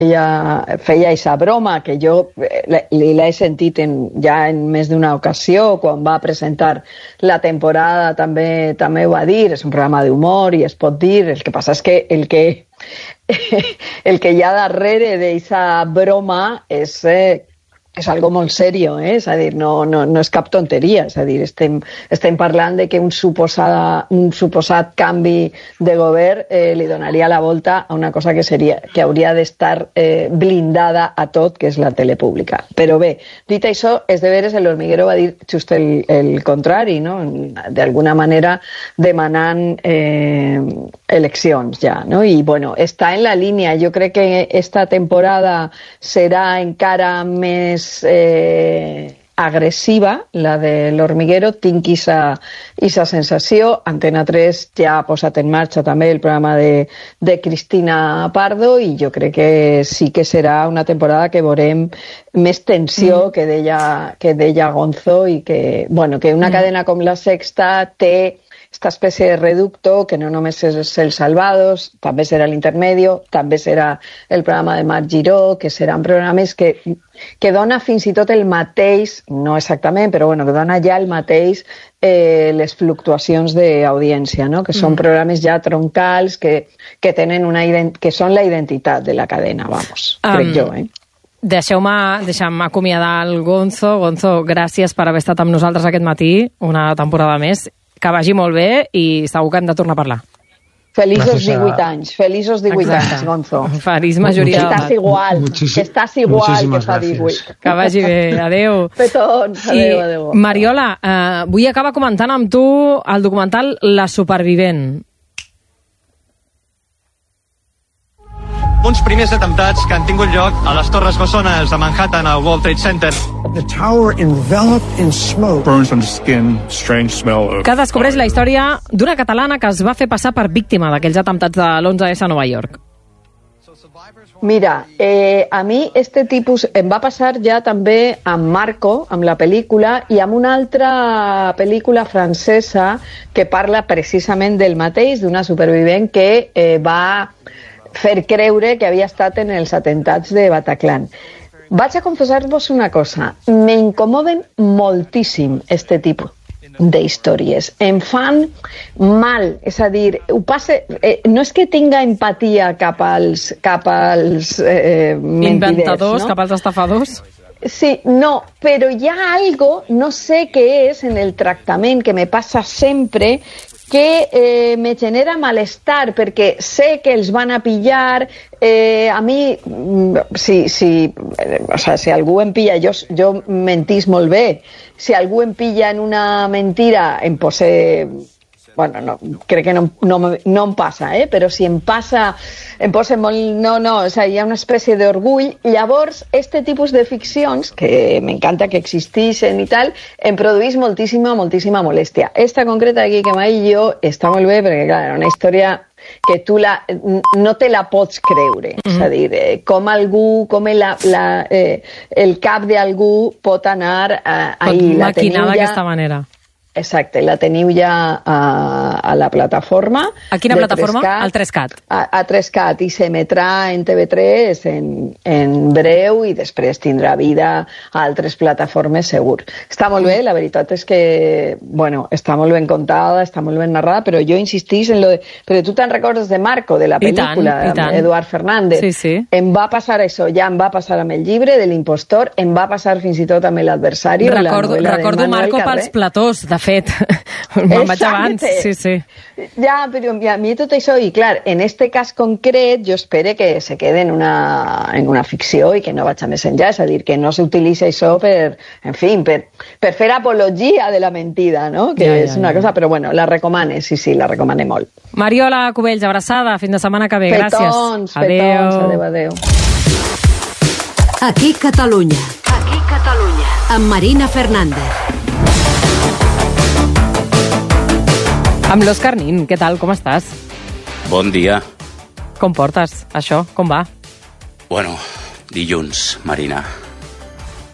ella feia aquesta broma, que jo l'he sentit ja en més d'una ocasió, quan va presentar la temporada també ho va dir, és un programa d'humor i es pot dir, el que passa és que el que hi ha darrere d'aquesta broma és algo molt serio, és a dir, no és cap tonteria, és a dir, estem parlant de que un suposat canvi de govern li donaria la volta a una cosa que hauria d'estar blindada a tot, que és la tele pública. Però bé, dit això, és de veres, el Hormiguero va dir just el contrari, no? D'alguna manera demanant eleccions ja, no? I bueno, està en la línia, jo crec que esta temporada serà encara més agressiva, la de l'Hormiguero, tinc esa sensació. Antena 3 ja ha posat en marxa també el programa de Cristina Pardo i jo crec que sí que serà una temporada que veurem més tensió que deia Gonzo i que una cadena com La Sexta té esta especie de reducto que no només és El Salvados, també serà l'Intermedio, també serà el programa de Marc Giró, que seran programes que dona fins i tot el mateix, no exactament, però que dona ja el mateix les fluctuacions d'audiència, no? Que són programes ja troncals que tenen que són la identitat de la cadena, crec jo, Deixeu-me acomiadar el Gonzo. Gonzo, gràcies per haver estat amb nosaltres aquest matí, una temporada més. Que vagi molt bé i segur que hem de tornar a parlar. Feliços 18 anys, feliços 18 anys, Gonzo. Feliç majoria d'edat. Estàs igual que fa 18. Que vagi bé, adeu. Petons, adeu. Mariola, vull acabar comentant amb tu el documental La Supervivent. Uns primers atemptats que han tingut lloc a les Torres Bessones de Manhattan al World Trade Center. The tower enveloped in smoke. Burns on the skin, strange smell of... Que descobreix la història d'una catalana que es va fer passar per víctima d'aquells atemptats de l'11S a Nova York. Mira, a mi este tipus em va passar ja també amb Marco, amb la pel·lícula, i amb una altra pel·lícula francesa que parla precisament del mateix, d'una supervivent que va fer creure que havia estat en els atemptats de Bataclan. Vaig a confessar-vos una cosa, m'incomoden moltíssim este tipus d'històries. Em fan mal, és a dir, no és que tinga empatia cap als inventadors, no? Cap als estafadors? Sí, no, però hi ha algo, no sé què és, en el tractament que me passa sempre, que me genera malestar, perquè sé que els van a pillar, a mi, si algú em pilla, jo mentís molt bé, si algú em pilla en una mentira, em posa... Bueno, no, crec que no em passa, però si em passa, em posa molt... No, o sigui, hi ha una espècie d'orgull. Llavors, este tipus de ficcions, que m'encanta que existeixen i tal, em produeix moltíssima molèstia. Esta concreta aquí que m'ha dit jo està molt bé, perquè, clar, era una història que tu no te la pots creure. És a dir, com el cap d'algú pot anar ahí. Pot maquinar d'aquesta manera. Exacte, la teniu ja a la plataforma. A quina plataforma? Al 3CAT. A 3CAT, i s'emetrà en TV3 en breu i després tindrà vida a altres plataformes segur. Està molt bé, la veritat és que, bueno, està molt ben contada, està molt ben narrada, però jo insistís en lo de... Però tu te'n recordes de Marco, de la pel·lícula, Eduard Fernández? Sí. Em va passar això, ja em va passar amb el llibre de l'impostor, em va passar fins i tot amb l'adversari. Recordo Marco pels platós, de fet, me'n vaig abans, sí. Ja, però a mi tot això, i clar, en este cas concret, jo espero que se quede en una ficció i que no vaig a més enllà, és a dir, que no s'utilitza això per fer apologia de la mentida, no? Que és una cosa, però bueno, la recomane, sí, la recomane molt. Mariola Cubells, abraçada, fins la setmana que ve, gràcies. Adéu. Aquí Catalunya. Amb Marina Fernández. Amb l'Òscar Nin, què tal, com estàs? Bon dia. Com portes això? Com va? Bueno, dilluns, Marina.